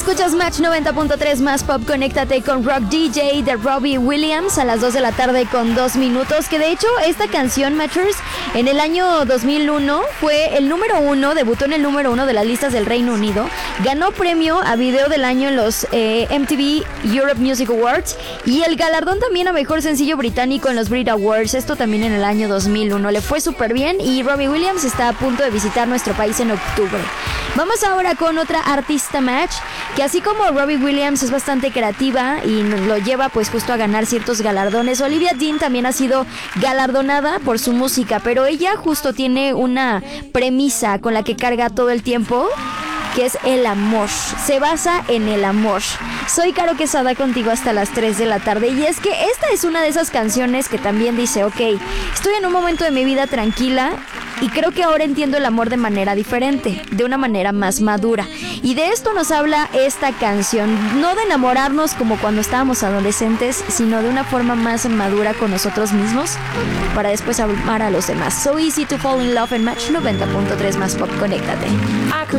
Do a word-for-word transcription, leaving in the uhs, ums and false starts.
Escuchas Match noventa punto tres más Pop. Conéctate con Rock D J de Robbie Williams a las dos de la tarde con dos minutos. Que de hecho esta canción, Matchers, en el año dos mil uno fue el número uno, debutó en el número uno de las listas del Reino Unido. Ganó premio a video del año en los eh, M T V Europe Music Awards y el galardón también a mejor sencillo británico en los Brit Awards. Esto también en el año dos mil uno. Le fue súper bien y Robbie Williams está a punto de visitar nuestro país en octubre. Vamos ahora con otra artista Match, que así como Robbie Williams es bastante creativa y lo lleva pues justo a ganar ciertos galardones, Olivia Dean también ha sido galardonada por su música, pero ella justo tiene una premisa con la que carga todo el tiempo, que es el amor. Se basa en el amor. Soy Caro Quesada contigo hasta las tres de la tarde. Y es que esta es una de esas canciones que también dice, ok, estoy en un momento de mi vida tranquila y creo que ahora entiendo el amor de manera diferente, de una manera más madura. Y de esto nos habla esta canción. No de enamorarnos como cuando estábamos adolescentes, sino de una forma más madura con nosotros mismos para después amar a los demás. So easy to fall in love en Match noventa punto tres más Pop. Conéctate.